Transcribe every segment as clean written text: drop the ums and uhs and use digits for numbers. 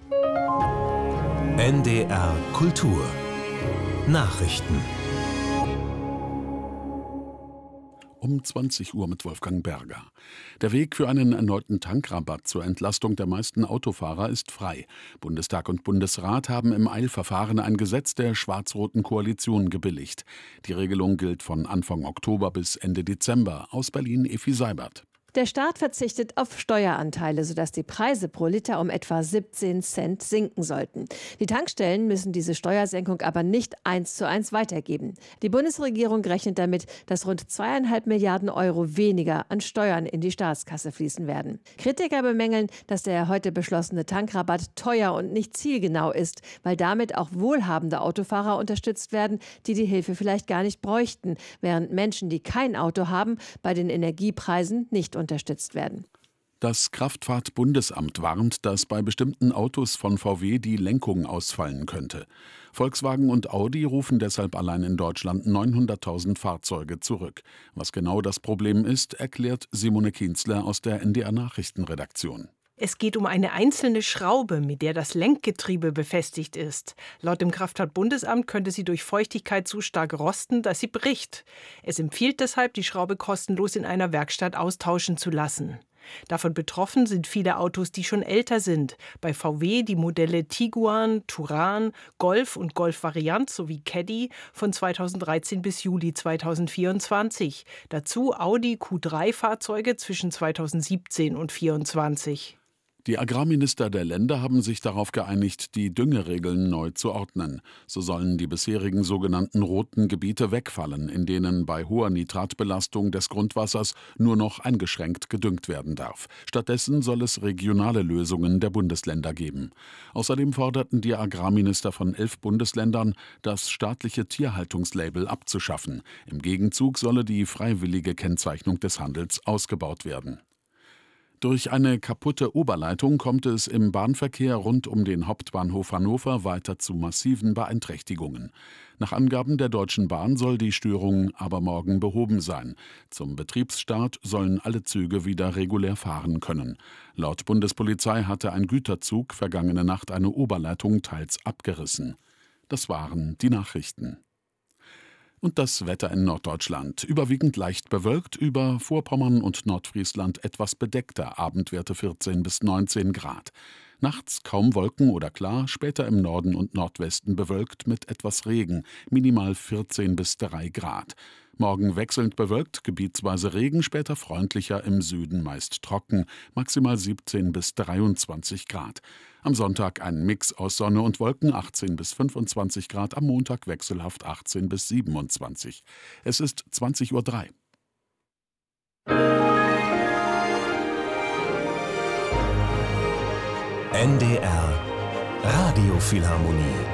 NDR Kultur Nachrichten. Um 20 Uhr mit Wolfgang Berger. Der Weg für einen erneuten Tankrabatt zur Entlastung der meisten Autofahrer ist frei. Bundestag und Bundesrat haben im Eilverfahren ein Gesetz der schwarz-roten Koalition gebilligt. Die Regelung gilt von Anfang Oktober bis Ende Dezember. Aus Berlin Effi Seibert. Der Staat verzichtet auf Steueranteile, sodass die Preise pro Liter um etwa 17 Cent sinken sollten. Die Tankstellen müssen diese Steuersenkung aber nicht 1:1 weitergeben. Die Bundesregierung rechnet damit, dass rund 2,5 Milliarden Euro weniger an Steuern in die Staatskasse fließen werden. Kritiker bemängeln, dass der heute beschlossene Tankrabatt teuer und nicht zielgenau ist, weil damit auch wohlhabende Autofahrer unterstützt werden, die die Hilfe vielleicht gar nicht bräuchten, während Menschen, die kein Auto haben, bei den Energiepreisen nicht unterstützt werden. Das Kraftfahrt-Bundesamt warnt, dass bei bestimmten Autos von VW die Lenkung ausfallen könnte. Volkswagen und Audi rufen deshalb allein in Deutschland 900.000 Fahrzeuge zurück. Was genau das Problem ist, erklärt Simone Kienzler aus der NDR Nachrichtenredaktion. Es geht um eine einzelne Schraube, mit der das Lenkgetriebe befestigt ist. Laut dem Kraftfahrt-Bundesamt könnte sie durch Feuchtigkeit so stark rosten, dass sie bricht. Es empfiehlt deshalb, die Schraube kostenlos in einer Werkstatt austauschen zu lassen. Davon betroffen sind viele Autos, die schon älter sind. Bei VW die Modelle Tiguan, Touran, Golf und Golf-Variant sowie Caddy von 2013 bis Juli 2024. Dazu Audi Q3-Fahrzeuge zwischen 2017 und 2024. Die Agrarminister der Länder haben sich darauf geeinigt, die Düngeregeln neu zu ordnen. So sollen die bisherigen sogenannten roten Gebiete wegfallen, in denen bei hoher Nitratbelastung des Grundwassers nur noch eingeschränkt gedüngt werden darf. Stattdessen soll es regionale Lösungen der Bundesländer geben. Außerdem forderten die Agrarminister von 11 Bundesländern, das staatliche Tierhaltungslabel abzuschaffen. Im Gegenzug solle die freiwillige Kennzeichnung des Handels ausgebaut werden. Durch eine kaputte Oberleitung kommt es im Bahnverkehr rund um den Hauptbahnhof Hannover weiter zu massiven Beeinträchtigungen. Nach Angaben der Deutschen Bahn soll die Störung aber morgen behoben sein. Zum Betriebsstart sollen alle Züge wieder regulär fahren können. Laut Bundespolizei hatte ein Güterzug vergangene Nacht eine Oberleitung teils abgerissen. Das waren die Nachrichten. Und das Wetter in Norddeutschland. Überwiegend leicht bewölkt, über Vorpommern und Nordfriesland etwas bedeckter, Abendwerte 14 bis 19 Grad. Nachts kaum Wolken oder klar, später im Norden und Nordwesten bewölkt mit etwas Regen, minimal 14 bis 3 Grad. Morgen wechselnd bewölkt, gebietsweise Regen, später freundlicher, im Süden meist trocken, maximal 17 bis 23 Grad. Am Sonntag ein Mix aus Sonne und Wolken, 18 bis 25 Grad, am Montag wechselhaft 18 bis 27. Es ist 20:03 Uhr. NDR Radiophilharmonie.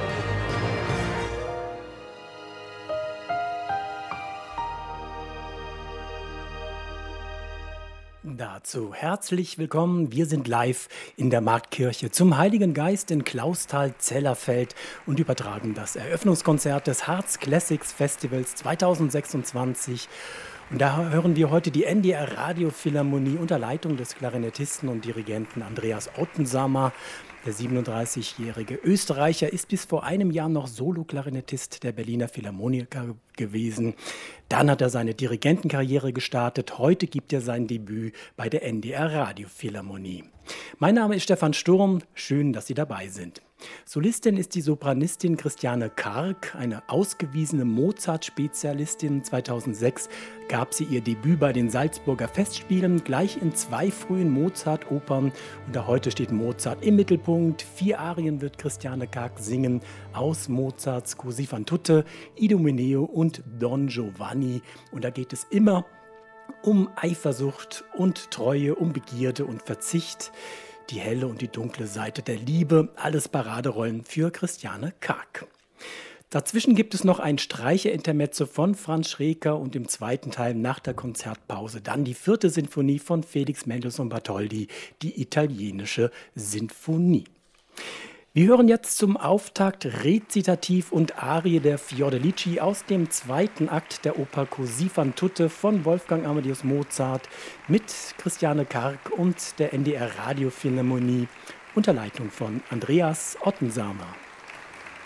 Dazu herzlich willkommen. Wir sind live in der Marktkirche zum Heiligen Geist in Clausthal-Zellerfeld und übertragen das Eröffnungskonzert des Harz Classics Festivals 2026. Und da hören wir heute die NDR Radiophilharmonie unter Leitung des Klarinettisten und Dirigenten Andreas Ottensamer. Der 37-jährige Österreicher ist bis vor einem Jahr noch Solo-Klarinettist der Berliner Philharmoniker gewesen. Dann hat er seine Dirigentenkarriere gestartet. Heute gibt er sein Debüt bei der NDR Radiophilharmonie. Mein Name ist Stefan Sturm. Schön, dass Sie dabei sind. Solistin ist die Sopranistin Christiane Karg, eine ausgewiesene Mozart-Spezialistin. 2006 gab sie ihr Debüt bei den Salzburger Festspielen, gleich in 2 frühen Mozart-Opern. Und da heute steht Mozart im Mittelpunkt. 4 Arien wird Christiane Karg singen aus Mozarts Così fan tutte, Idomeneo und Don Giovanni. Und da geht es immer um Eifersucht und Treue, um Begierde und Verzicht. Die helle und die dunkle Seite der Liebe, alles Paraderollen für Christiane Karg. Dazwischen gibt es noch ein Streicherintermezzo von Franz Schreker und im zweiten Teil nach der Konzertpause dann die 4. Sinfonie von Felix Mendelssohn Bartholdy, die italienische Sinfonie. Wir hören jetzt zum Auftakt Rezitativ und Arie der Fiordalici aus dem 2. Akt der Oper Così fan tutte von Wolfgang Amadeus Mozart mit Christiane Karg und der NDR Radiophilharmonie unter Leitung von Andreas Ottensamer.